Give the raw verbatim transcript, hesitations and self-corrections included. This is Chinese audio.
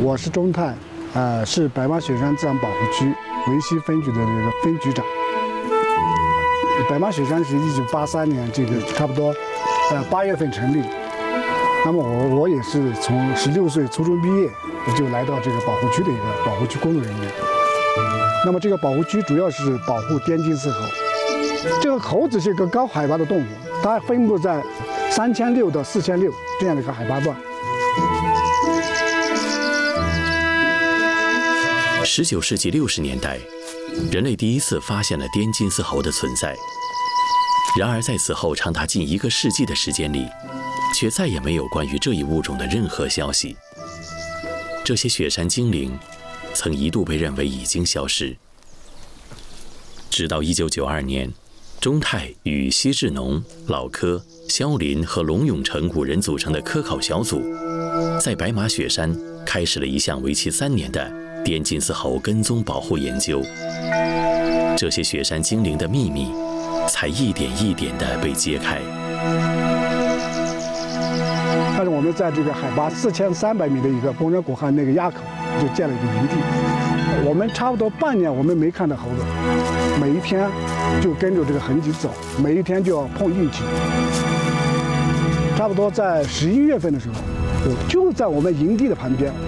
我是钟泰，呃，是白马雪山自然保护区维西分局的这个分局长。白马雪山是一九八三年这个差不多，呃八月份成立。那么我我也是从十六岁初中毕业就来到这个保护区的一个保护区工作人员。那么这个保护区主要是保护滇金丝猴。这个猴子是一个高海拔的动物，它分布在三千六到四千六这样的一个海拔段。 十九世纪六十年代，人类第一次发现了滇金丝猴的存在。然而，在此后长达近一个世纪的时间里，却再也没有关于这一物种的任何消息。这些雪山精灵，曾一度被认为已经消失。直到一九九二年，钟泰与奚志农、老柯、肖林和龙永成五人组成的科考小组，在白马雪山开始了一项为期三年的滇金丝猴跟踪保护研究。这些雪山精灵的秘密，才一点一点地被揭开。 但是我们在这个海拔四千三百米的一个崩山古汉那个垭口，就建了一个营地。我们差不多半年，我们没看到猴子，每一天就跟着这个痕迹走，每一天就要碰运气。差不多在十一月份的时候，就在我们营地的旁边